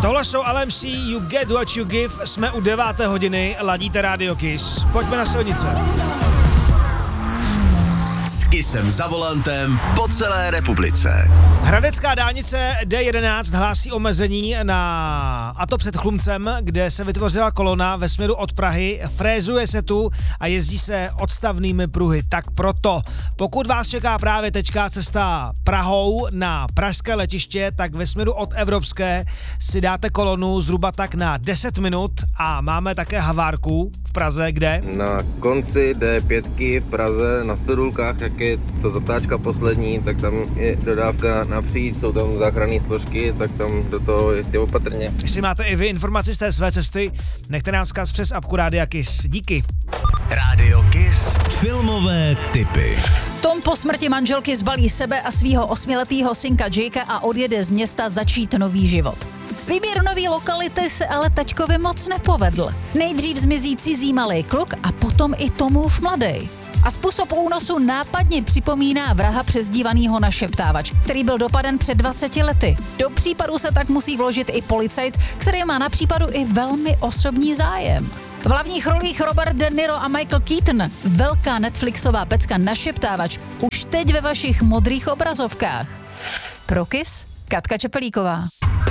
Tohle jsou LMC, You Get What You Give, jsme u 9. hodiny, ladíte Radio Kiss. Pojďme na silnice. S Kissem za volantem po celé republice. Hradecká dálnice D11 hlásí omezení a to před Chlumcem, kde se vytvořila kolona ve směru od Prahy, frézuje se tu a jezdí se odstavnými pruhy. Tak proto, pokud vás čeká právě teďka cesta Prahou na pražské letiště, tak ve směru od Evropské si dáte kolonu zhruba tak na 10 minut a máme také havárku v Praze, kde? Na konci D5 v Praze na Stodulkách, jak je to zatáčka poslední, tak tam je dodávka napříč, jsou tam záchranné složky, tak tam do toho jeďte opatrně. Jestli máte i vy informaci z té své cesty, nechte nám vzkaz přes apku Rádia Kiss. Díky. Radio Kiss. Filmové tipy. Tom po smrti manželky zbalí sebe a svýho 8letého synka Jakea a odjede z města začít nový život. Výběr nový lokality se ale taťkovi moc nepovedl. Nejdřív zmizí cizí malý kluk a potom i Tomův mladej. A způsob únosu nápadně připomíná vraha přezdívanýho Našeptávač, který byl dopaden před 20 lety. Do případu se tak musí vložit i policajt, který má na případu i velmi osobní zájem. V hlavních rolích Robert De Niro a Michael Keaton. Velká Netflixová pecka Našeptávač už teď ve vašich modrých obrazovkách. Pro Kiss, Katka Čepelíková.